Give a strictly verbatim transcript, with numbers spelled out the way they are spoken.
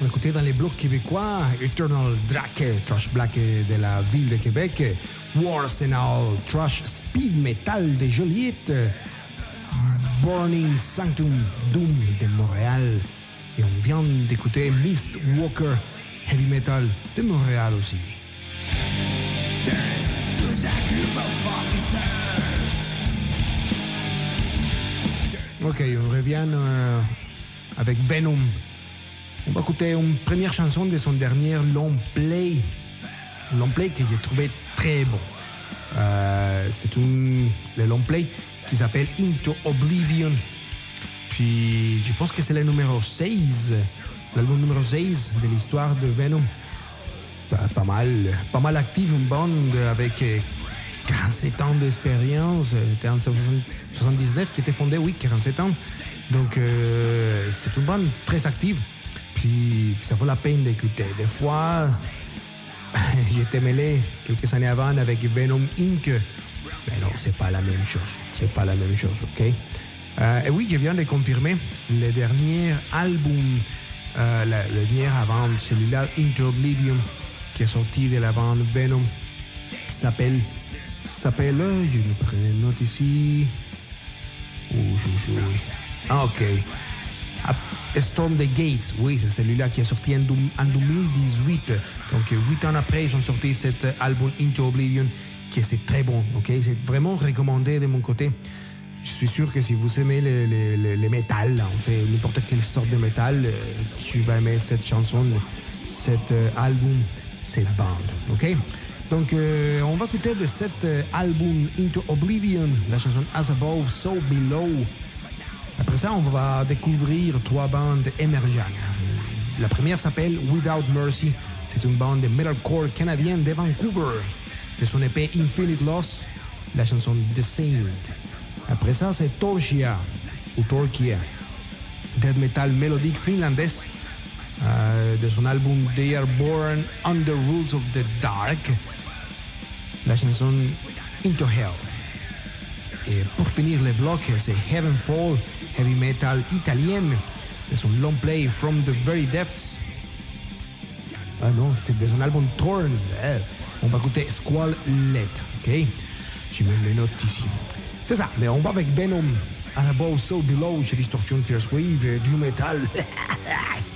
On écoutait dans les blocs québécois Eternal Drake, thrash black de la ville de Québec, War Arsenal, thrash speed metal de Joliette, Burning Sanctum Doom de Montréal, et on vient d'écouter Mist Walker, heavy metal de Montréal aussi. Ok, on revient euh, avec Venom. On va écouter une première chanson de son dernier long play. Un long play que j'ai trouvé très bon. Euh, c'est un, le long play qui s'appelle Into Oblivion. Puis je pense que c'est le numéro seize, l'album numéro seize de l'histoire de Venom. Pas, pas mal, pas mal active, une bande avec quarante-sept ans d'expérience. C'était en soixante-dix-neuf qui était fondée, oui, quarante-sept ans. Donc euh, c'est une bande très active. Puis ça vaut la peine d'écouter. Des fois, j'étais mêlé quelques années avant avec Venom Incorporated. Mais non, c'est pas la même chose. C'est pas la même chose, ok? Euh, et oui, je viens de confirmer le dernier album, euh, la, le dernier avant, celui-là, Into Oblivion, qui est sorti de la bande Venom, s'appelle, s'appelle, je me prenais une note ici. Oh, je, je, ah, ok. Storm the Gates, oui, c'est celui-là qui est sorti en, en deux mille dix-huit. Donc, huit ans après, ils ont sorti cet album Into Oblivion, qui c'est très bon, ok? C'est vraiment recommandé de mon côté. Je suis sûr que si vous aimez le, le, le, le métal, en fait, n'importe quelle sorte de métal, tu vas aimer cette chanson, cet album, cette bande, ok? Donc, euh, on va écouter de cet album Into Oblivion, la chanson As Above, So Below. Après ça, on va découvrir trois bandes émergentes. La première s'appelle Without Mercy. C'est une bande de metalcore canadienne de Vancouver. De son E P Infinite Loss, la chanson The Saint. Après ça, c'est Torchia, ou Torquia, death metal mélodique finlandaise, euh, de son album They Are Born Under Rules of the Dark, la chanson Into Hell. Et pour finir le bloc, c'est Heavenfall, heavy metal italienne, de son long play From the Very Depths. Ah non, c'est de son album Torn. On va écouter Squall Let, ok? J'ai mis les notes ici. C'est ça, mais on va avec Venom, As Above, So Below, chez Distortion Fierce Wave, du metal.